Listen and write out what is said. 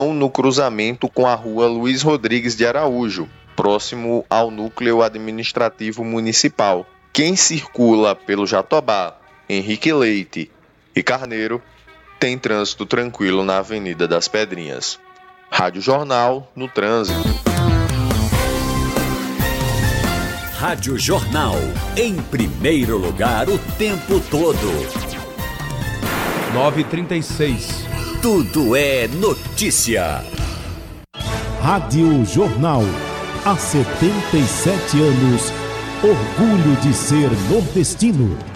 no cruzamento com a rua Luiz Rodrigues de Araújo, próximo ao núcleo administrativo municipal. Quem circula pelo Jatobá, Henrique Leite e Carneiro tem trânsito tranquilo na Avenida das Pedrinhas. Rádio Jornal no trânsito. Rádio Jornal, em primeiro lugar o tempo todo. 9h36. Tudo é notícia. Rádio Jornal, há 77 anos, orgulho de ser nordestino.